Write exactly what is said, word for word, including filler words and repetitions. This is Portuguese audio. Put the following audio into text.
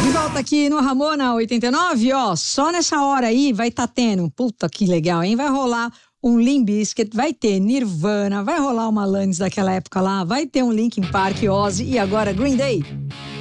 De volta aqui no Ramona oitenta e nove, ó, só nessa hora aí vai tá tendo, puta que legal, hein? Vai rolar um Limp Bizkit, vai ter Nirvana, vai rolar uma Alanis daquela época lá, vai ter um Linkin Park, Ozzy e agora Green Day.